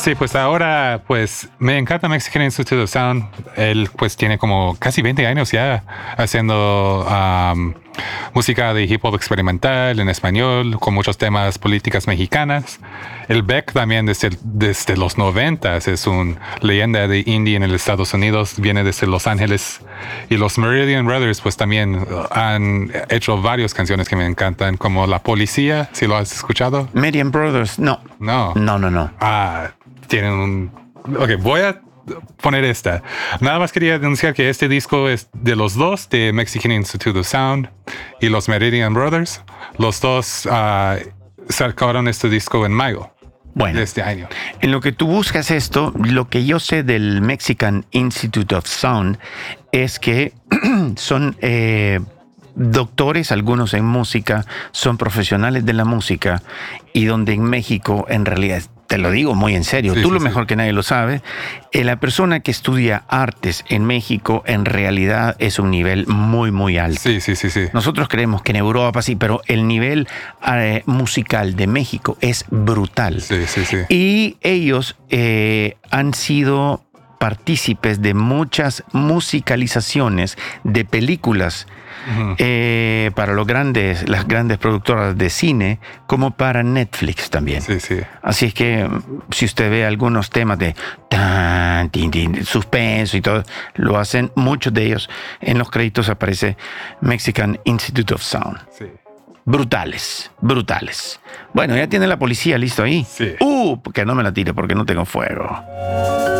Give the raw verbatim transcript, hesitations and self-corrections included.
Sí, pues ahora, pues me encanta Mexican Institute of Sound. Él pues tiene como casi veinte años ya haciendo um, música de hip hop experimental en español, con muchos temas políticas mexicanas. El Beck también desde, desde los noventas es una leyenda de indie en los Estados Unidos, viene desde Los Ángeles. Y los Meridian Brothers pues también han hecho varias canciones que me encantan, como La Policía, si lo has escuchado. Meridian Brothers, no. No. No, no, no. Ah, tienen un... Ok, voy a poner esta. Nada más quería denunciar que este disco es de los dos, de Mexican Institute of Sound y los Meridian Brothers. Los dos uh, sacaron este disco en mayo bueno, de este año. En lo que tú buscas esto, lo que yo sé del Mexican Institute of Sound es que son... Eh, doctores, algunos en música, son profesionales de la música, y donde en México, en realidad, te lo digo muy en serio, sí, tú sí, lo sí. mejor que nadie lo sabe, eh, la persona que estudia artes en México en realidad es un nivel muy, muy alto. Sí, sí, sí, sí. Nosotros creemos que en Europa sí, pero el nivel eh, musical de México es brutal. Sí, sí, sí. Y ellos eh, han sido partícipes de muchas musicalizaciones de películas. Uh-huh. eh, para los grandes, las grandes productoras de cine, como para Netflix también. Sí, sí. Así es que si usted ve algunos temas de tan, tin, tin, suspenso y todo, lo hacen muchos de ellos. En los créditos aparece Mexican Institute of Sound. Sí. Brutales, brutales. Bueno, ya tiene La Policía listo ahí. Sí. Uh, que no me la tire porque no tengo fuego.